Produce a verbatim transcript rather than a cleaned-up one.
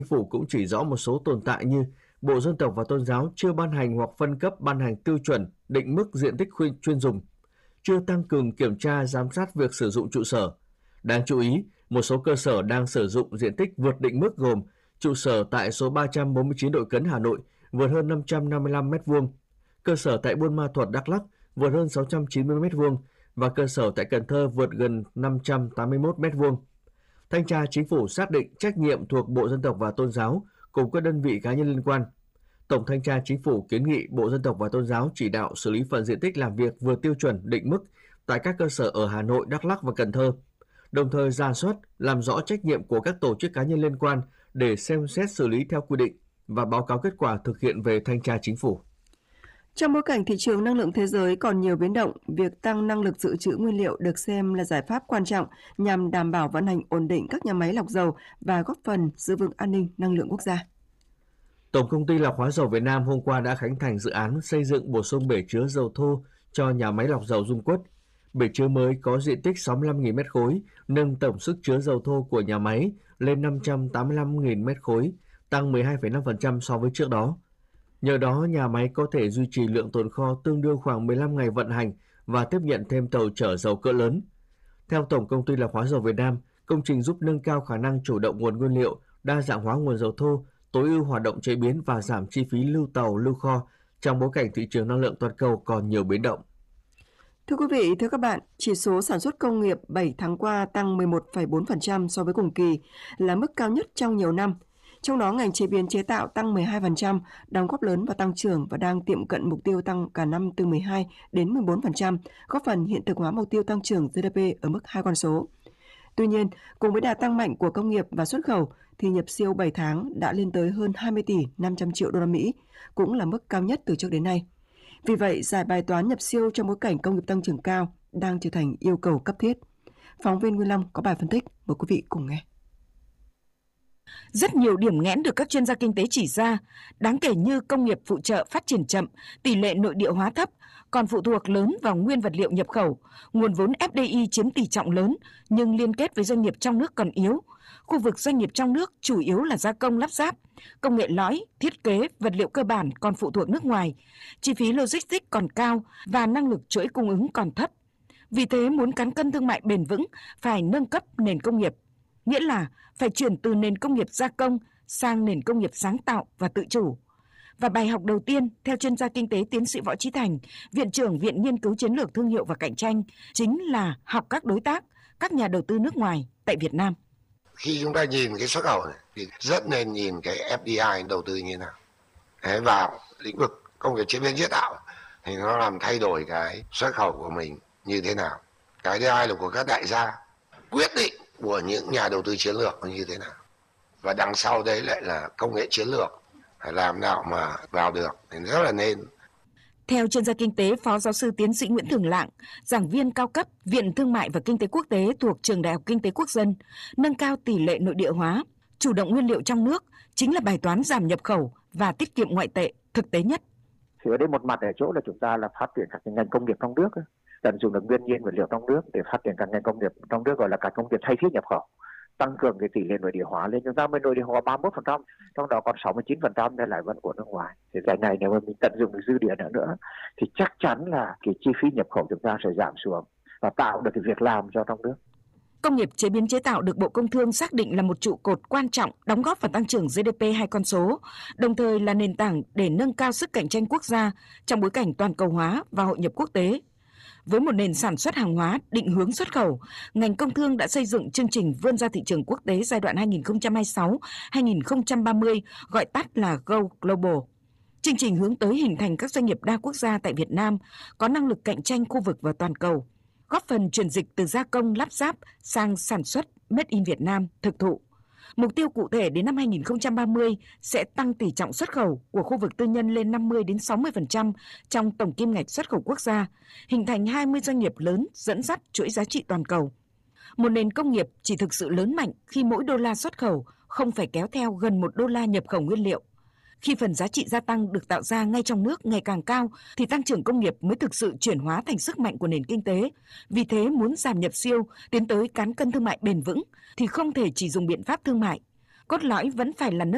phủ cũng chỉ rõ một số tồn tại như Bộ Dân tộc và Tôn giáo chưa ban hành hoặc phân cấp ban hành tiêu chuẩn định mức diện tích khuyên chuyên dùng, chưa tăng cường kiểm tra giám sát việc sử dụng trụ sở. Đáng chú ý, một số cơ sở đang sử dụng diện tích vượt định mức gồm trụ sở tại số ba trăm bốn mươi chín Đội Cấn Hà Nội vượt hơn năm trăm năm mươi lăm mét vuông, cơ sở tại Buôn Ma Thuột Đắk Lắk vượt hơn sáu trăm chín mươi mét vuông và cơ sở tại Cần Thơ vượt gần năm trăm tám mươi mốt mét vuông. Thanh tra Chính phủ xác định trách nhiệm thuộc Bộ Dân tộc và Tôn giáo cùng các đơn vị cá nhân liên quan. Tổng Thanh tra Chính phủ kiến nghị Bộ Dân tộc và Tôn giáo chỉ đạo xử lý phần diện tích làm việc vượt tiêu chuẩn định mức tại các cơ sở ở Hà Nội, Đắk Lắk và Cần Thơ, đồng thời rà soát, làm rõ trách nhiệm của các tổ chức cá nhân liên quan để xem xét xử lý theo quy định và báo cáo kết quả thực hiện về Thanh tra Chính phủ. Trong bối cảnh thị trường năng lượng thế giới còn nhiều biến động, việc tăng năng lực dự trữ nguyên liệu được xem là giải pháp quan trọng nhằm đảm bảo vận hành ổn định các nhà máy lọc dầu và góp phần giữ vững an ninh năng lượng quốc gia. Tổng công ty Lọc hóa dầu Việt Nam hôm qua đã khánh thành dự án xây dựng bổ sung bể chứa dầu thô cho nhà máy lọc dầu Dung Quất. Bể chứa mới có diện tích sáu mươi lăm nghìn mét khối, nâng tổng sức chứa dầu thô của nhà máy lên năm trăm tám mươi lăm nghìn mét khối, tăng mười hai phẩy năm phần trăm so với trước đó. Nhờ đó, nhà máy có thể duy trì lượng tồn kho tương đương khoảng mười lăm ngày vận hành và tiếp nhận thêm tàu chở dầu cỡ lớn. Theo Tổng công ty Lọc hóa dầu Việt Nam, công trình giúp nâng cao khả năng chủ động nguồn nguyên liệu, đa dạng hóa nguồn dầu thô, tối ưu hoạt động chế biến và giảm chi phí lưu tàu, lưu kho trong bối cảnh thị trường năng lượng toàn cầu còn nhiều biến động. Thưa quý vị, thưa các bạn, chỉ số sản xuất công nghiệp bảy tháng qua tăng mười một phẩy bốn phần trăm so với cùng kỳ, là mức cao nhất trong nhiều năm. Trong đó, ngành chế biến chế tạo tăng mười hai phần trăm, đóng góp lớn vào tăng trưởng và đang tiệm cận mục tiêu tăng cả năm từ mười hai đến mười bốn phần trăm, góp phần hiện thực hóa mục tiêu tăng trưởng giê đê pê ở mức hai con số. Tuy nhiên, cùng với đà tăng mạnh của công nghiệp và xuất khẩu, thì nhập siêu bảy tháng đã lên tới hơn hai mươi tỷ năm trăm triệu đô la Mỹ, cũng là mức cao nhất từ trước đến nay. Vì vậy, giải bài toán nhập siêu trong bối cảnh công nghiệp tăng trưởng cao đang trở thành yêu cầu cấp thiết. Phóng viên Nguyên Long có bài phân tích, mời quý vị cùng nghe. Rất nhiều điểm nghẽn được các chuyên gia kinh tế chỉ ra, đáng kể như công nghiệp phụ trợ phát triển chậm, tỷ lệ nội địa hóa thấp, còn phụ thuộc lớn vào nguyên vật liệu nhập khẩu, nguồn vốn ép đê i chiếm tỷ trọng lớn nhưng liên kết với doanh nghiệp trong nước còn yếu. Khu vực doanh nghiệp trong nước chủ yếu là gia công lắp ráp, công nghệ lõi, thiết kế, vật liệu cơ bản còn phụ thuộc nước ngoài, chi phí logistics còn cao và năng lực chuỗi cung ứng còn thấp. Vì thế, muốn cán cân thương mại bền vững phải nâng cấp nền công nghiệp, nghĩa là phải chuyển từ nền công nghiệp gia công sang nền công nghiệp sáng tạo và tự chủ. Và bài học đầu tiên, theo chuyên gia kinh tế tiến sĩ Võ Chí Thành, Viện trưởng Viện Nghiên cứu Chiến lược Thương hiệu và Cạnh tranh, chính là học các đối tác, các nhà đầu tư nước ngoài tại Việt Nam. Khi chúng ta nhìn cái xuất khẩu này, thì rất nên nhìn cái ép đê i đầu tư như thế nào. Đấy, vào lĩnh vực công nghiệp chế biến chế tạo thì nó làm thay đổi cái xuất khẩu của mình như thế nào. Cái thứ hai là của các đại gia, quyết định của những nhà đầu tư chiến lược nó như thế nào. Và đằng sau đấy lại là công nghệ chiến lược, phải làm nào mà vào được thì rất là nên. Theo chuyên gia kinh tế Phó Giáo sư Tiến sĩ Nguyễn Thường Lạng, giảng viên cao cấp Viện Thương mại và Kinh tế Quốc tế thuộc Trường Đại học Kinh tế Quốc dân, nâng cao tỷ lệ nội địa hóa, chủ động nguyên liệu trong nước chính là bài toán giảm nhập khẩu và tiết kiệm ngoại tệ thực tế nhất. Thì ở đây một mặt ở chỗ là chúng ta là phát triển các ngành công nghiệp trong nước, tận dụng được nguyên nhiên vật liệu trong nước để phát triển các ngành công nghiệp trong nước, gọi là các công nghiệp thay thế nhập khẩu, tăng cường cái tỷ lệ nội địa hóa lên. Chúng ta mới nội địa hóa ba mươi mốt phần trăm, trong đó còn sáu mươi chín phần trăm lại vẫn của nước ngoài. Thì cái này nếu mà mình tận dụng được dư địa nữa nữa thì chắc chắn là cái chi phí nhập khẩu chúng ta sẽ giảm xuống và tạo được cái việc làm cho trong nước. Công nghiệp chế biến chế tạo được Bộ Công Thương xác định là một trụ cột quan trọng đóng góp vào tăng trưởng giê đê pê hai con số, đồng thời là nền tảng để nâng cao sức cạnh tranh quốc gia trong bối cảnh toàn cầu hóa và hội nhập quốc tế. Với một nền sản xuất hàng hóa định hướng xuất khẩu, ngành công thương đã xây dựng chương trình vươn ra thị trường quốc tế giai đoạn hai nghìn không trăm hai mươi sáu đến hai nghìn không trăm ba mươi, gọi tắt là Go Global. Chương trình hướng tới hình thành các doanh nghiệp đa quốc gia tại Việt Nam có năng lực cạnh tranh khu vực và toàn cầu, góp phần chuyển dịch từ gia công lắp ráp sang sản xuất Made in Việt Nam thực thụ. Mục tiêu cụ thể đến năm hai nghìn không trăm ba mươi sẽ tăng tỷ trọng xuất khẩu của khu vực tư nhân lên năm mươi đến sáu mươi phần trăm trong tổng kim ngạch xuất khẩu quốc gia, hình thành hai mươi doanh nghiệp lớn dẫn dắt chuỗi giá trị toàn cầu. Một nền công nghiệp chỉ thực sự lớn mạnh khi mỗi đô la xuất khẩu không phải kéo theo gần một đô la nhập khẩu nguyên liệu. Khi phần giá trị gia tăng được tạo ra ngay trong nước ngày càng cao thì tăng trưởng công nghiệp mới thực sự chuyển hóa thành sức mạnh của nền kinh tế. Vì thế, muốn giảm nhập siêu, tiến tới cán cân thương mại bền vững thì không thể chỉ dùng biện pháp thương mại. Cốt lõi vẫn phải là nâng